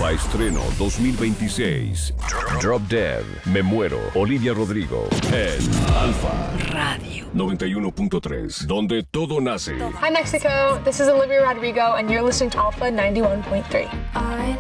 Alfa Estreno 2026. Drop Dead, Me Muero, Olivia Rodrigo. En Alfa Radio 91.3, donde todo nace. Hi Mexico, this is Olivia Rodrigo and you're listening to Alpha 91.3.